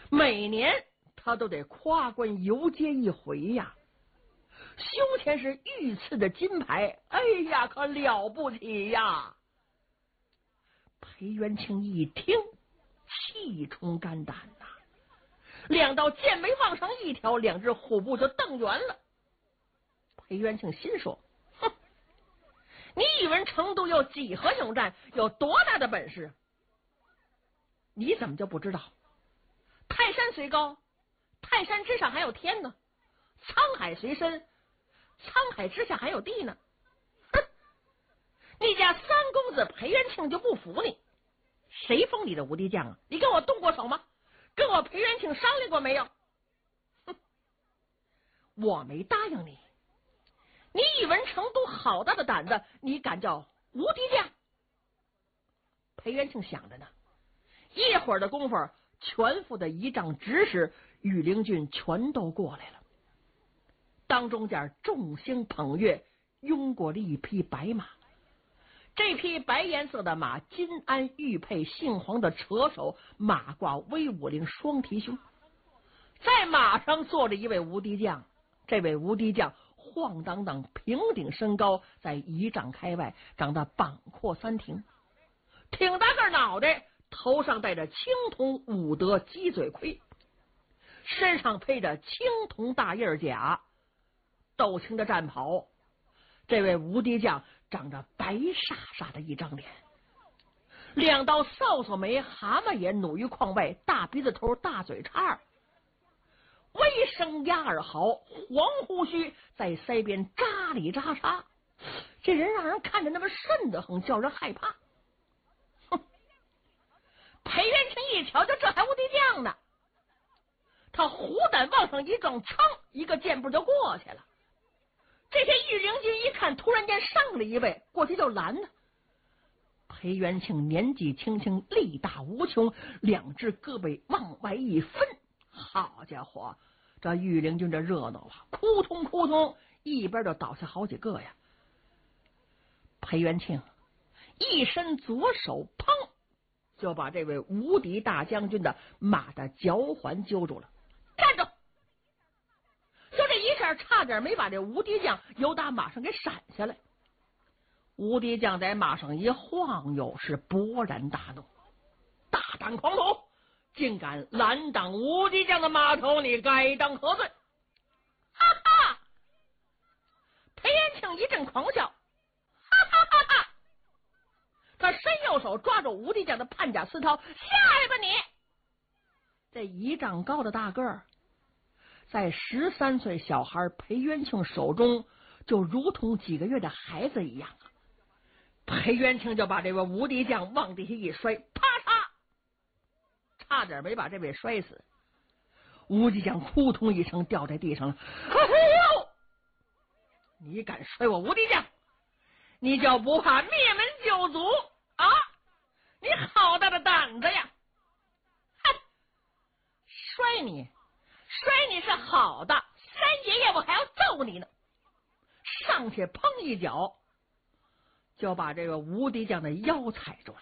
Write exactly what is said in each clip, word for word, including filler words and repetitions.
每年他都得跨关游街一回呀。胸前是御赐的金牌，哎呀，可了不起呀！裴元庆一听，气冲肝胆呐、啊，两道剑眉往上一挑，两只虎步就瞪圆了。裴元庆心说：哼，你宇文成都有几何勇战，有多大的本事？你怎么就不知道？泰山虽高，泰山之上还有天呢；沧海虽深，沧海之下还有地呢。哼，你家三公子裴元庆就不服你，谁封你的无敌将啊？你跟我动过手吗？跟我裴元庆商量过没有？哼，我没答应你。你宇文成都好大的胆子，你敢叫无敌将？裴元庆想着呢，一会儿的功夫，全副的仪仗指使羽林军全都过来了。当中间众星捧月，拥过了一匹白马。这匹白颜色的马，金鞍玉佩，杏黄的车手，马挂威武岭双蹄胸。在马上坐着一位无敌将，这位无敌将晃荡荡，平顶身高，在仪仗开外，长得膀阔三庭，挺大个脑袋，头上戴着青铜五德鸡嘴盔，身上配着青铜大印甲，斗青的战袍。这位无敌将长着白煞煞的一张脸，两道扫帚眉，蛤蟆眼，努于眶外，大鼻子头，大嘴叉，微声压耳嚎，黄胡须在腮边扎里扎叉，这人让人看着那么瘆得慌，叫人害怕。哼，裴元庆一瞧，就这还无敌将呢，他虎胆往上一撞，噌，一个箭步就过去了。这些御林军一看，突然间上了一位，过去就拦他。裴元庆年纪轻轻，力大无穷，两只胳膊往外一分，好家伙，这御林军这热闹啊，扑通扑通，一边就倒下好几个呀。裴元庆一伸左手，砰，就把这位无敌大将军的马的脚环揪住了。站住！就这一下，差点没把这无敌将由打马上给闪下来。无敌将在马上一晃悠，是勃然大怒，大胆狂徒，竟敢拦挡无敌将的马头，你该当何罪？哈哈！裴元庆一阵狂笑，哈哈哈哈！他伸右手抓住无敌将的判甲丝绦，下来吧你！这一丈高的大个儿，在十三岁小孩裴元庆手中，就如同几个月的孩子一样啊！裴元庆就把这位无敌将往地下一摔，啪嚓，差点没把这位摔死。无敌将扑通一声掉在地上了。哎呦！你敢摔我无敌将，你就不怕灭门九族啊？你好大的胆子呀！哼，摔你摔你是好的，三爷爷我还要揍你呢！上去砰一脚，就把这个无敌将的腰踩住了。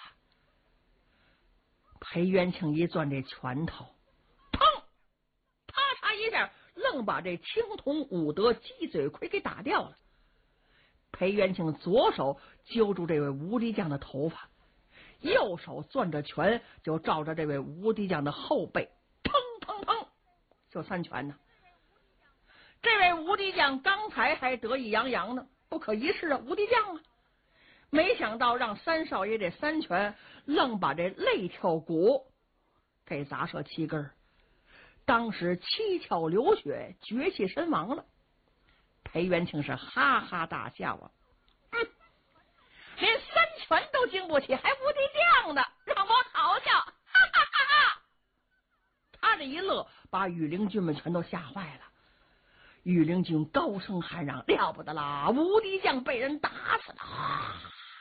裴元庆一攥这拳头，砰，啪嚓一下，愣把这青铜五德鸡嘴盔给打掉了。裴元庆左手揪住这位无敌将的头发，右手攥着拳，就照着这位无敌将的后背，砰砰砰，就三拳呢。这位无敌将刚才还得意洋洋呢，不可一世啊，无敌将啊！没想到让三少爷这三拳愣把这肋条骨给砸折七根，当时七窍流血，绝气身亡了。裴元庆是哈哈大笑啊，嗯，连三拳都经不起，还无敌将呢，让我好笑，哈哈哈哈！他这一乐，把羽林军们全都吓坏了。羽林军高声喊嚷：“了不得啦！无敌将被人打死了！”啊，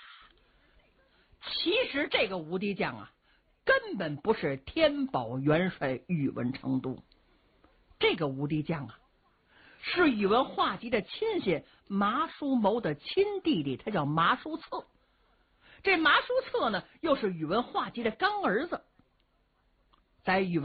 其实这个无敌将啊，根本不是天宝元帅宇文成都，这个无敌将啊，是宇文化及的亲信麻叔谋的亲弟弟，他叫麻叔策。这麻叔策呢，又是宇文化及的干儿子，在宇文